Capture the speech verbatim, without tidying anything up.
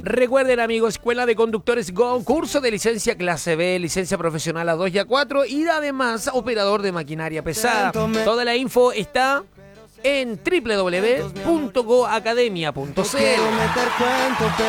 Recuerden, amigos, Escuela de Conductores Go, curso de licencia clase B, licencia profesional A dos y A cuatro y además operador de maquinaria pesada. Toda la info está en doble u doble u doble u punto go academia punto c l.